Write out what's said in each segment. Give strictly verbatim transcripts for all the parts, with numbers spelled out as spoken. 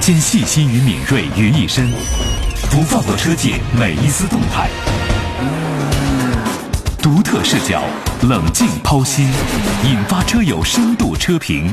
将细心与敏锐于一身，不放过车界每一丝动态。独特视角，冷静剖析，引发车友深度车评。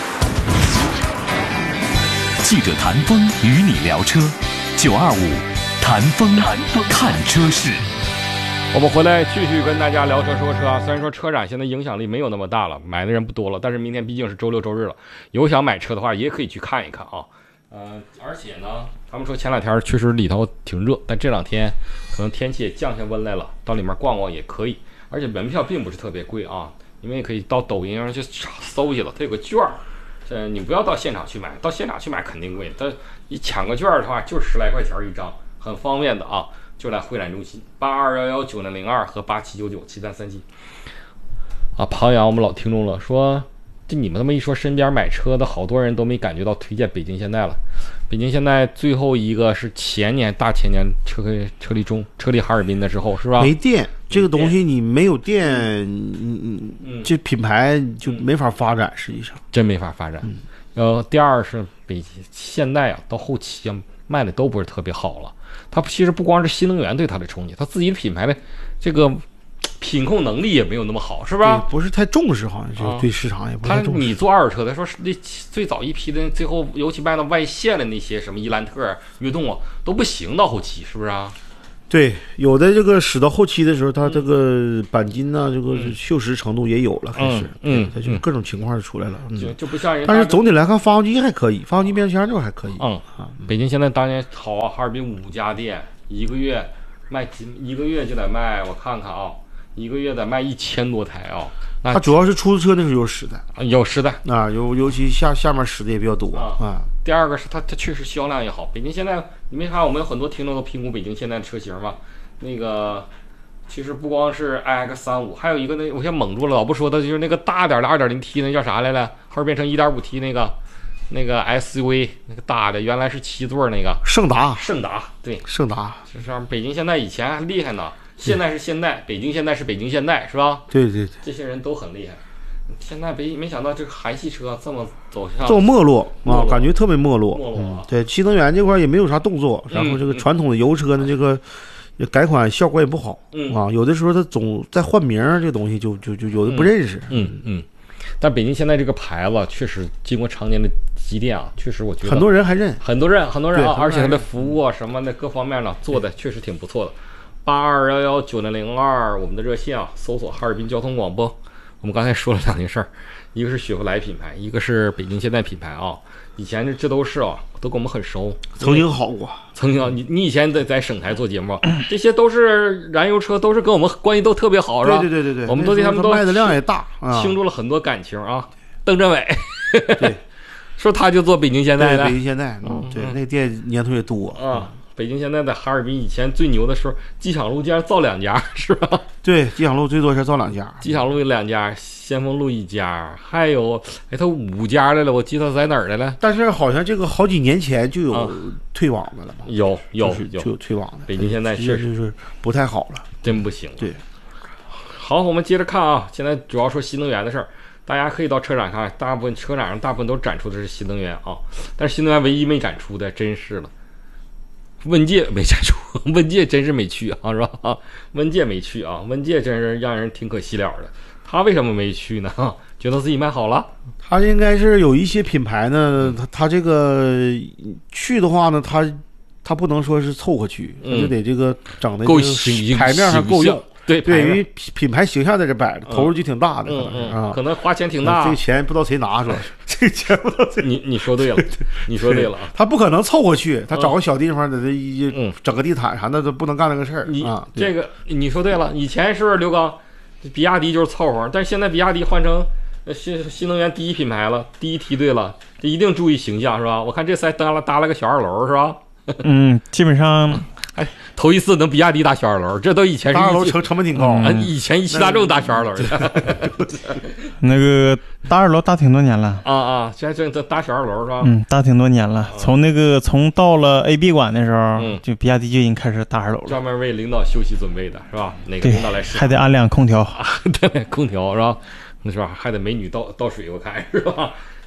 记者谭峰与你聊车，九二五谭峰看车事。 我们回来继续跟大家聊车说车啊。虽然说车展现在影响力没有那么大了，买的人不多了，但是明天毕竟是周六周日了，有想买车的话也可以去看一看啊。呃，而且呢，他们说前两天确实里头挺热，但这两天可能天气也降下温来了，到里面逛逛也可以。而且门票并不是特别贵啊，你们也可以到抖音上去搜去了，它有个券儿。呃，你不要到现场去买，到现场去买肯定贵，但你抢个券的话，就十来块钱一张，很方便的啊。就来会展中心八二幺幺九零零二和八七九九七三三七。啊，庞阳，我们老听众了，说这你们这么一说，身边买车的好多人都没感觉到推荐北京现代了。北京现代最后一个是前年大前年车车立中车立哈尔滨的时候，是吧？ 没电这个东西，你没有电，嗯嗯，这品牌就没法发展，实际上真没法发展。嗯、呃，第二是北京现代啊，到后期啊卖的都不是特别好了。它其实不光是新能源对它的冲击，它自己的品牌的这个品控能力也没有那么好，是吧？ 不是太重视，好像就对市场也不太重视。 他你做二手车的说，是那最早一批的，最后尤其卖到外线的那些什么伊兰特、悦动啊，都不行，到后期是不是啊？ 对，有的这个使到后期的时候，它这个钣金呐、啊，这个锈蚀程度也有了，开始， 嗯， 它就各种情况就出来了，嗯、 就就不像人。 但是总体来看，发动机还可以，发动机变速箱就还可以。 嗯啊，北京现在当年好啊，哈尔滨五家店，一个月卖一个月就得卖，我看看啊，一个月得卖一千多台啊。 它主要是出租车那时候有使的， 有使的啊，尤尤其下下面使的也比较多啊。啊第二个是它它确实销量也好。北京现在你没看我们有很多听众都评估北京现在的车型嘛？那个其实不光是 i X 三五，还有一个那我先蒙住了，老不说的就是那个大点的 二点零 T 那叫啥来了？后边变成 一点五 T 那个那个 S U V 那个大的，原来是七座那个胜达， 胜达对胜达， 就是北京现在以前还厉害呢，现在是现代，北京现在是北京现代，是吧？ 对对对， 这些人都很厉害。现在没没想到这个韩系车这么走向这么没落啊，感觉特别没落。 没落、 嗯、对，新能源这块也没有啥动作，然后这个传统的油车呢，这个改款效果也不好、 嗯、 啊，有的时候它总在换名，这个东西就就就有的不认识。 嗯 嗯, 嗯，但北京现在这个牌子确实经过常年的积淀啊，确实我觉得很多人还认， 很多人很多人啊，而且它的服务啊什么的各方面呢做的确实挺不错的。八二幺幺九零零二我们的热线啊，搜索哈尔滨交通广播。我们刚才说了两件事儿，一个是雪佛兰品牌，一个是北京现代品牌啊。以前这这都是啊，都跟我们很熟， 曾经好过， 曾经你你以前在在省台做节目，这些都是燃油车，都是跟我们关系都特别好，是吧？ 对对对对对， 我们都对他们都卖的量也大， 倾注了很多感情啊。邓振伟， 对， 说他就做北京现代的， 北京现代，嗯，对，那店年头也多啊。北京现在在哈尔滨以前最牛的时候，机场路竟然造两家，是吧？ 对，机场路最多是造两家， 机场路有两家，先锋路一家，还有哎，它五家来了，我记得在哪儿来了？ 但是好像这个好几年前就有退网的了吧？ 有有有就有退网的。 北京现在确实是不太好了， 真不行。 对， 好，我们接着看啊，现在主要说新能源的事儿。大家可以到车展看，大部分车展上大部分都展出的是新能源啊，但是新能源唯一没展出的真是了。问界没展出，问界真是没去啊，是吧？啊，问界没去啊，问界真是让人挺可惜了的。他为什么没去呢？觉得自己卖好了？ 他应该是有一些品牌呢，他他这个去的话呢，他他不能说是凑合去，他就得这个整的够台面上够用。 对， 对，因为品牌形象在这摆着，投入就挺大的， 嗯嗯啊， 可能花钱挺大。 这个钱不知道谁拿，说这个钱不知道谁。 你你说对了，你说对了啊， 他不可能凑合去，他找个小地方在这一整个地毯啥的，都不能干那个事儿啊。 这个你说对了，以前是刘刚，比亚迪就是凑合，但是现在比亚迪换成新新能源第一品牌了，第一梯队了，这一定注意形象是吧？我看这才搭了搭了个小二楼是吧？ 嗯，基本上。 哎，头一次能比亚迪搭小二楼，这都以前是大二楼成成本挺高。 嗯，以前一汽大众搭小二楼的， 那个大二楼搭挺多年了。 啊啊，现在这搭小二楼是吧？ 嗯，搭挺多年了。从那个从到了 A B 馆的时候， 嗯， 就比亚迪就已经开始搭二楼了， 专门为领导休息准备的是吧？哪个领导来试？ 还得安两空调， 对，空调是吧？那是吧？还得美女倒倒水，我看是吧？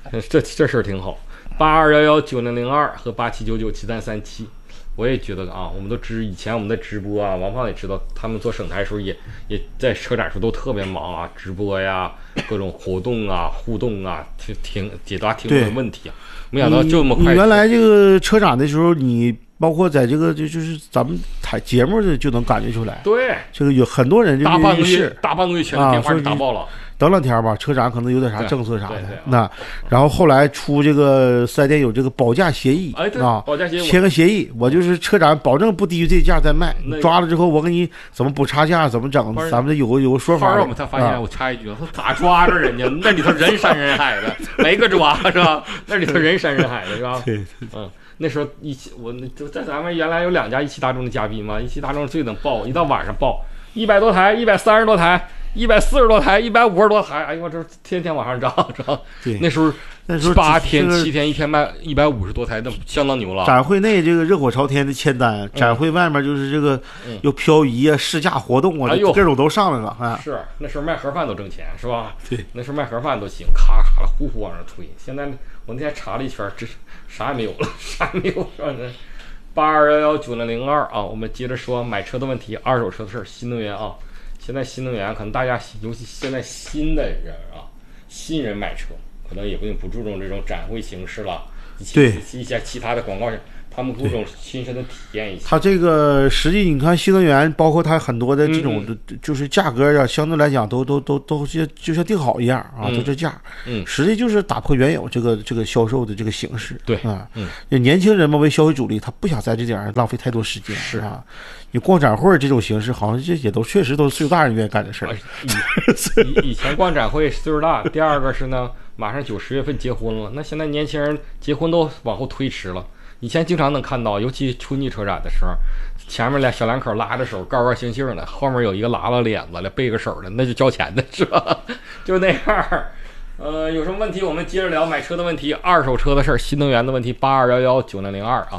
这这事儿挺好。八二幺幺九零零二和八七九九七三三七，我也觉得啊，我们都知以前我们的直播啊，王胖也知道，他们做省台的时候也也在车展时候都特别忙啊，直播呀，各种活动啊、互动啊，听听解答听众的问题啊。没想到这么快。 你原来这个车展的时候，你包括在这个就就是咱们台节目的就能感觉出来， 对， 这个有很多人就大半个月是大半个月前的电话就打爆了。啊等两天吧，车展可能有点啥政策啥的。 对对对那然后后来出这个四 S 店有这个保价协议， 哎，对啊， 保价协议签个协议，我就是车展保证不低于这价再卖，你抓了之后我给你怎么补差价，怎么整，咱们有个有个说法。 后来我们才发现，我插一句，他咋抓着人家？那里头人山人海的，没个抓是吧？那里头人山人海的是吧？ 对， 嗯。那时候一汽我就在咱们原来有两家一汽大众的嘉宾嘛，一汽大众最能报，一到晚上报一百多台，一百三十多台。一百四十多台，一百五十多台，哎呦，这天天往上涨，知道？ 对， 那时候那时候八天七天一天卖一百五十多台，那相当牛了。 展会内这个热火朝天的签单，展会外面就是这个有漂移啊、试驾活动啊，各种都上来了啊。 是，那时候卖盒饭都挣钱，是吧？ 对， 那时候卖盒饭都行，咔咔的呼呼往上推。现在我那天查了一圈，这啥也没有了，啥也没有了。八二幺幺九零零二啊，我们接着说买车的问题，二手车的事儿，新能源啊。现在新能源可能大家，尤其现在新的人啊，新人买车可能也不不注重这种展会形式了， 对一些其他的广告，他们注重亲身的体验一下。 它这个实际你看新能源，包括它很多的这种，嗯嗯就是价格啊，相对来讲都都都都就就像定好一样啊， 嗯、 都这价。 嗯， 实际就是打破原有这个这个销售的这个形式。 对啊， 嗯， 年轻人嘛为消费主力，他不想在这点上浪费太多时间。 是啊。你逛展会这种形式，好像这也都确实都是岁数大人愿意干的事儿。 以以前逛展会岁数大，第二个是呢，马上九十月份结婚了，那现在年轻人结婚都往后推迟了。以前经常能看到，尤其春季车展的时候，前面俩小两口拉着手，高高兴兴的，后面有一个拉拉脸子的，背个手的，那就交钱的是吧？就那样。呃，有什么问题我们接着聊买车的问题，二手车的事儿，新能源的问题，八二幺幺九零零二啊。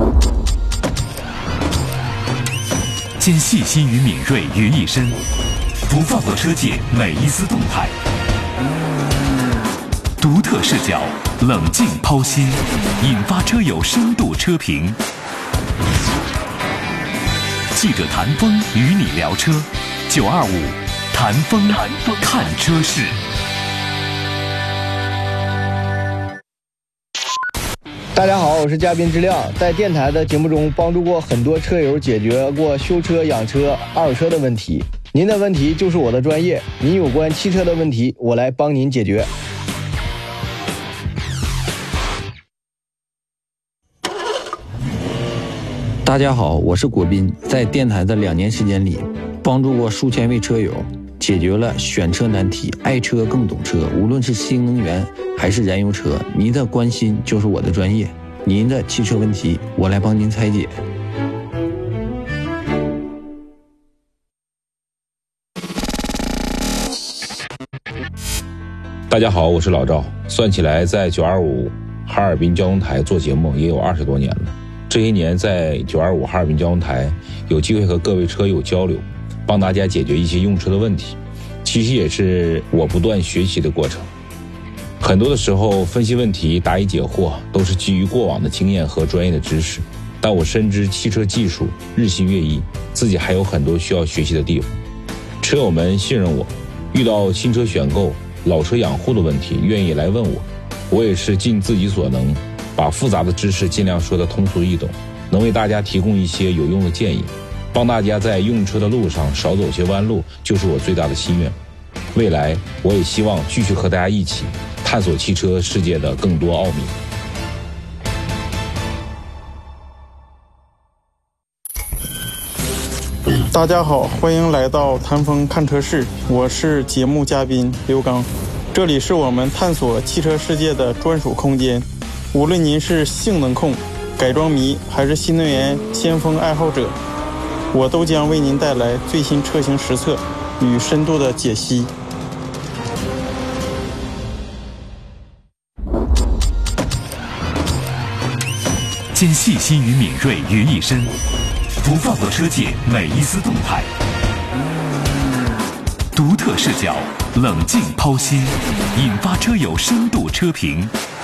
兼细心与敏锐于一身，不放过车界每一丝动态，独特视角，冷静剖析，引发车友深度车评。记者谭峰与你聊车，九二五谭峰看车事。 大家好，我是嘉宾之亮，在电台的节目中帮助过很多车友解决过修车、养车、二手车的问题。您的问题就是我的专业，您有关汽车的问题，我来帮您解决。大家好，我是果斌，在电台的两年时间里，帮助过数千位车友，解决了选车难题，爱车更懂车。无论是新能源还是燃油车，您的关心就是我的专业。您的汽车问题，我来帮您拆解。 大家好，我是老赵。算起来，在九二五哈尔滨交通台做节目也有二十多年了。这些年，在九二五哈尔滨交通台有机会和各位车友交流，帮大家解决一些用车的问题，其实也是我不断学习的过程。很多的时候，分析问题、答疑解惑都是基于过往的经验和专业的知识，但我深知汽车技术日新月异，自己还有很多需要学习的地方。车友们信任我，遇到新车选购、老车养护的问题，愿意来问我，我也是尽自己所能，把复杂的知识尽量说得通俗易懂，能为大家提供一些有用的建议，帮大家在用车的路上少走些弯路，就是我最大的心愿。未来我也希望继续和大家一起探索汽车世界的更多奥秘。 大家好，欢迎来到谭峰看车室，我是节目嘉宾刘刚。这里是我们探索汽车世界的专属空间，无论您是性能控、改装迷还是新能源先锋爱好者，我都将为您带来最新车型实测与深度的解析。 兼细心与敏锐于一身，不放过车界每一丝动态， 独特视角，冷静剖析，引发车友深度车评。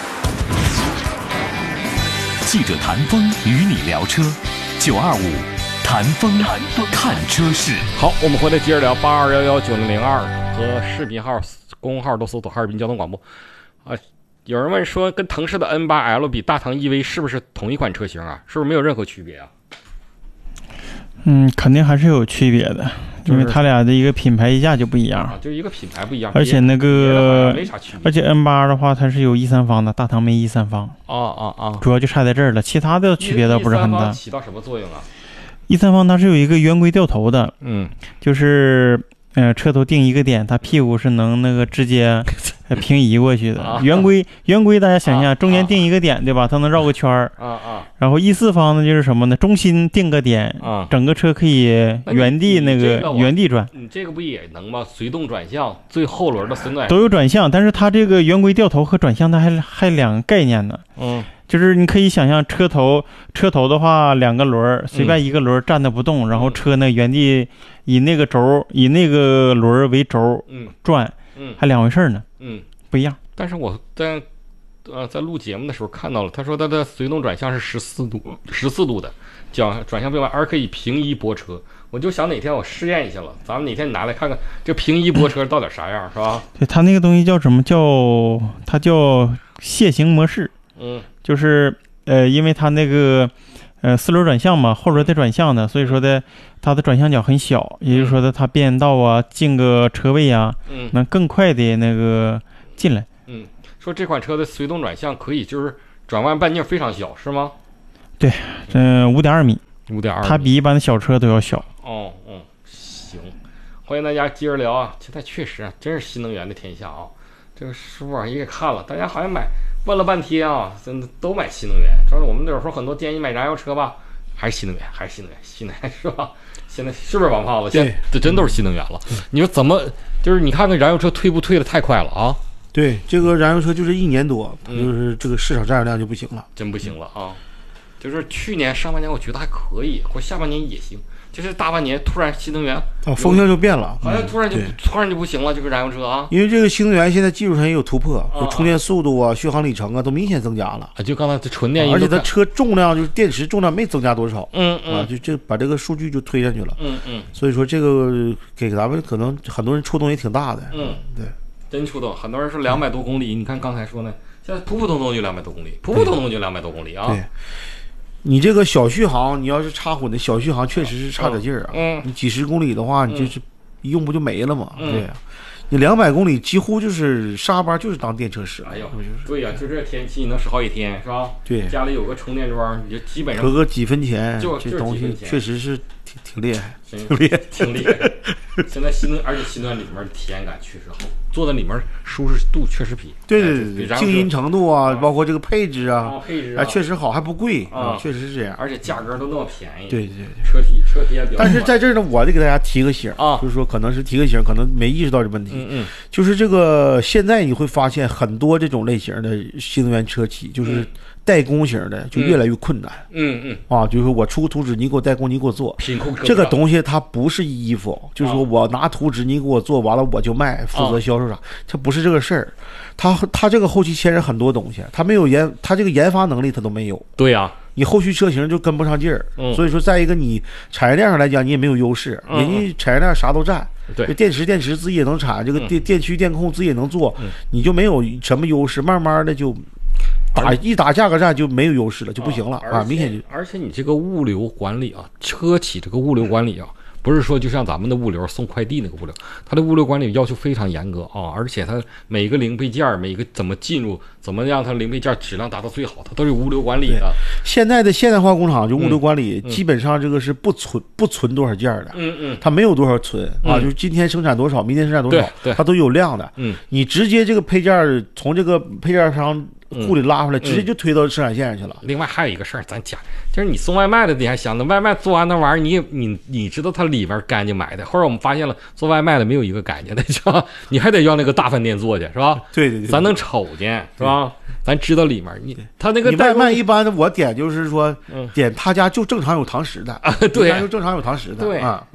记者谭峰与你聊车，九二五谭峰看车事。 好，我们回来接着聊八二幺幺九零零二和视频号、公众号都搜索哈尔滨交通广播啊。有人问说，跟腾势的 N 八 L 比，大唐 E V 是不是同一款车型啊？是不是没有任何区别啊？ 嗯，肯定还是有区别的，因为它俩的一个品牌溢价就不一样， 啊，就一个品牌不一样， 而且那个没啥区别。 而且 N 八 的话，它是有 E 三方的，大唐没 E 三方。 啊啊啊！ 主要就差在这儿了，其他的区别倒不是很大。 起到什么作用啊 ？E 三方它是有一个圆规掉头的， 嗯， 就是呃车头定一个点，它屁股是能那个直接平移过去的。 啊、 圆规圆规大家想象，中间定一个点，对吧？它能绕个圈儿。 啊啊。 然后 E 四方呢，就是什么呢？中心定个点， 啊， 整个车可以原地那个原地转。 你这个不也能吗？随动转向，最后轮的随动转向都有转向，但是它这个圆规掉头和转向它还还两个概念呢。 嗯， 就是你可以想象车头车头的话，两个轮随便一个轮站着不动，嗯、然后车呢原地以那个轴以那个轮为轴转， 嗯， 还两回事呢。 嗯， 不一样。 但是我在。呃，在录节目的时候看到了，他说他的随动转向是十四度，十四度的，讲转向变弯，而可以平移泊车。我就想哪天我试验一下了，咱们哪天拿来看看这平移泊车到底啥样，是吧？ 对，它那个东西叫什么？叫它叫楔形模式。 嗯， 就是呃，因为它那个呃四轮转向嘛，后轮带转向的，所以说的它的转向角很小，也就是说的它变道啊，进个车位啊， 嗯， 能更快的那个进来。 嗯。说这款车的随动转向可以就是转弯半径非常小，是吗？ 对，嗯，五点二米， 五点二， 它比一般的小车都要小。 哦，嗯，行，欢迎大家接着聊啊！现在确实啊，真是新能源的天下啊！这个书啊也给看了，大家好像买问了半天啊，真的都买新能源。主要是我们有时候很多建议买燃油车吧，还是新能源，还是新能源，新能源是吧？现在是不是王胖子？现在这真都是新能源了。你说怎么？就是你看看燃油车退步退的太快了啊！ 对，这个燃油车就是一年多，它就是这个市场占有量就不行了， 嗯、真不行了啊！就是去年上半年我觉得还可以，或下半年也行，就是大半年突然新能源啊风向就变了， 好像突然就、 嗯、 突然就不行了，这个燃油车啊！ 因为这个新能源现在技术上也有突破，啊、充电速度啊、续航里程啊都明显增加了啊！就刚才这纯电， 而且它车重量就是电池重量没增加多少， 嗯嗯啊，就这把这个数据就推上去了， 嗯嗯， 所以说这个给咱们可能很多人触动也挺大的， 嗯， 对。 真触动，很多人说两百多公里，你看刚才说呢，现在普普通通就两百多公里，普普通通就两百多公里啊。 对，你这个小续航，你要是插混的小续航，确实是差点劲儿啊。 嗯， 你几十公里的话，你就是一用不就没了嘛？ 嗯、 对呀、啊，你两百公里几乎就是上班就是当电车使。 哎呦，对呀、啊，就这天气你能使好几天是吧？ 对， 家里有个充电桩，你就基本上合个几分钱， 就这东西确实是挺挺厉害， 挺厉害，挺厉害。现在新能，而且新能源里面的体验感确实好，坐在里面舒适度确实比对对对对，静音程度啊，包括这个配置啊， 啊配置啊确实好，还不贵啊， 确实是这样， 而且价格都那么便宜。 对对对， 车体车体也比较。 但是在这儿呢，我得给大家提个醒啊， 就是说可能是提个醒，可能没意识到这问题。 嗯嗯， 就是这个现在你会发现很多这种类型的新能源车企，就是代工型的就越来越困难。 嗯嗯啊，就是我出个图纸，你给我代工，你给我做。 品控这个东西它不是衣服，就是说我拿图纸，你给我做完了我就卖，负责销售啥，它不是这个事儿。它它这个后期牵扯很多东西，它没有研，它这个研发能力它都没有。 对呀、啊， 你后续车型就跟不上劲儿。 嗯， 所以说再一个你产业链上来讲你也没有优势， 嗯、 人家产业链啥都占。 对， 电池电池自己也能产，这个电电驱电控自己也能做， 嗯、 你就没有什么优势，慢慢的就。打一打价格战就没有优势了，就不行了啊！明显就而且你这个物流管理啊，车企这个物流管理啊，不是说就像咱们的物流送快递那个物流，它的物流管理要求非常严格啊，而且它每个零配件每个怎么进入，怎么让它零配件质量达到最好，它都是物流管理的。 现在的现代化工厂就物流管理，基本上这个是不存不存多少件的， 嗯嗯， 它没有多少存啊，就是今天生产多少，明天生产多少， 对， 它都有量的。 嗯， 你直接这个配件从这个配件商库里拉出来，直接就推到生产线上去了。 另外还有一个事儿，咱讲，就是你送外卖的，你还想，那外卖做完那玩意儿，你你你知道它里边干净买的，后来我们发现了，做外卖的没有一个干净的，是吧？你还得要那个大饭店做去，是吧？ 对对对， 咱能瞅见，是吧？咱知道里面，你他那个你外卖一般的，我点就是说点他家就正常有堂食的啊，对， 就正常有堂食的， 对啊， 嗯。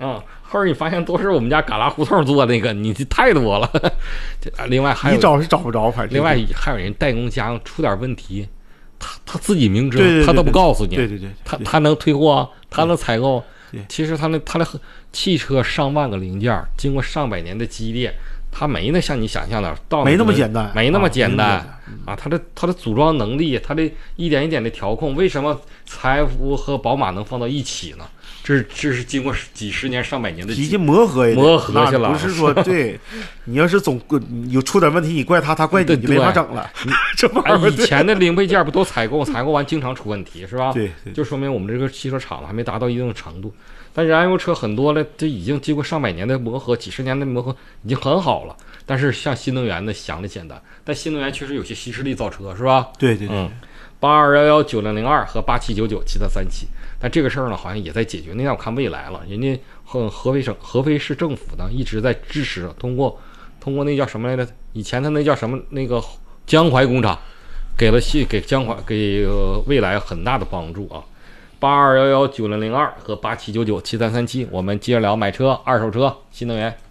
后来你发现都是我们家旮旯胡同做那个，你太多了。这另外还有你找是找不着，反正另外还有人代工家用出点问题，他他自己明知对对对他都不告诉你， 对对对， 他他能退货，他能采购对。 其实他那他那汽车上万个零件，经过上百年的积淀，它没那像你想象的到没那么简单， 没那么简单啊， 啊！它的它的组装能力，它的一点一点的调控，为什么财富和宝马能放到一起呢？这是这是经过几十年上百年的几经磨合呀， 磨合去了， 不是说对。你要是总有出点问题，你怪他，他怪你，你没法整了。这玩意儿以前的零配件不都采购，采购完经常出问题，是吧？ 对， 就说明我们这个汽车厂还没达到一定程度。但燃油车很多了，这已经经过上百年的磨合，几十年的磨合，已经很好了。但是像新能源的想的简单，但新能源确实有些稀释力造车，是吧？ 对对对。 嗯，八二幺幺九零零二和八七九九七三三七，但这个事儿呢，好像也在解决。那天我看未来了，人家和合肥省合肥市政府呢一直在支持，通过通过那叫什么来着？以前他那叫什么那个江淮工厂，给了系给江淮给、呃、未来很大的帮助啊。八二幺幺九零零二和八七九九七三三七，我们接着聊买车、二手车、新能源。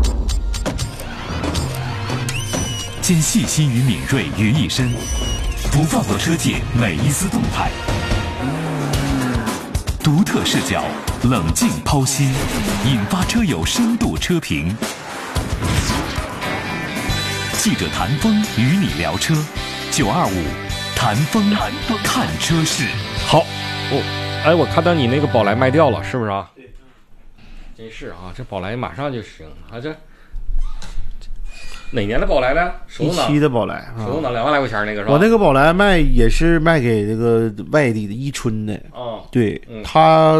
将细心与敏锐于一身，不放过车界每一丝动态，独特视角，冷静剖析，引发车友深度车评。记者谭峰与你聊车，九二五谭峰看车市。 好，哦，哎，我看到你那个宝来卖掉了，是不是啊？对，真是啊，这宝来马上就行啊，这哪年的宝来呢？手动挡一期的宝来， 手动挡两万来块钱那个是吧？ 我那个宝来卖也是卖给这个外地的伊春的。 哦， 对， 嗯、 他